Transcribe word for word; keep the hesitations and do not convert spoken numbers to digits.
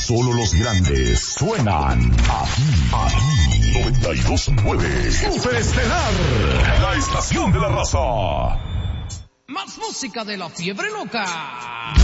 Solo los grandes suenan aquí, aquí. noventa y dos punto nueve Superestelar, la estación de la raza. Más música de la fiebre loca.